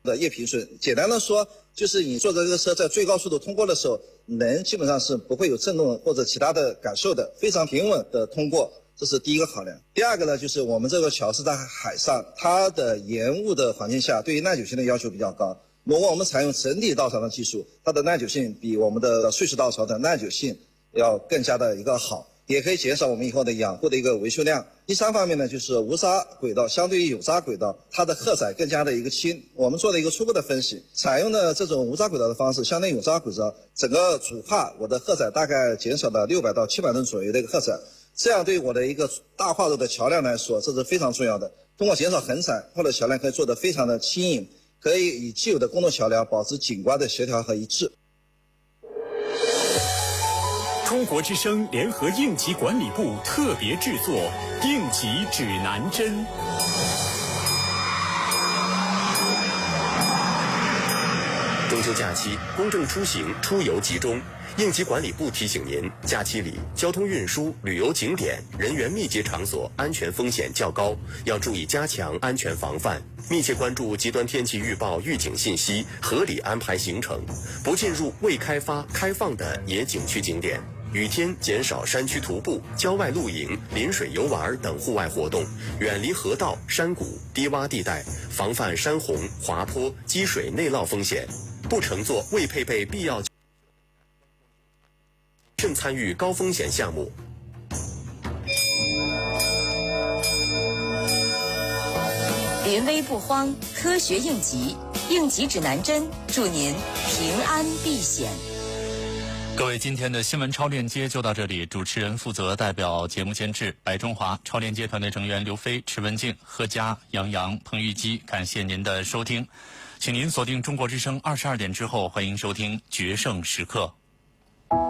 的液平顺。简单的说，就是你坐这个车在最高速度通过的时候，人基本上是不会有震动或者其他的感受的，非常平稳的通过。这是第一个考量。第二个呢，就是我们这个桥是在海上，它的延误的环境下，对于耐久性的要求比较高。如果我们采用整体道槽的技术，它的耐久性比我们的碎石道槽的耐久性要更加的一个好，也可以减少我们以后的养护的一个维修量。第三方面呢，就是无砂轨道相对于有砂轨道，它的荷载更加的一个轻。我们做了一个初步的分析，采用的这种无砂轨道的方式，相对有砂轨道，整个主帕我的荷载大概减少了600到700吨左右的一个荷载。这样对我的一个大跨度的桥梁来说，这是非常重要的。通过减少横载，或者桥梁可以做得非常的轻盈，可以与既有的公路桥梁保持景观的协调和一致。 中国之声联合应急管理部特别制作《应急指南针》。 中秋假期，公众出行出游集中。应急管理部提醒您，假期里交通运输、旅游景点、人员密集场所安全风险较高，要注意加强安全防范，密切关注极端天气预报预警信息，合理安排行程，不进入未开发、开放的野景区景点。雨天减少山区徒步、郊外露营、临水游玩等户外活动，远离河道、山谷、低洼地带，防范山洪、滑坡、积水内涝风险。不乘坐未配备必要慎参与高风险项目。 临危不慌，科学应急，应急指南针，祝您平安避险。 各位，今天的新闻超链接就到这里。主持人负责代表节目监制白中华，超链接团队成员刘飞、池文静、贺佳、杨洋、彭玉基，感谢您的收听。请您锁定中国之声22点之后，欢迎收听决胜时刻。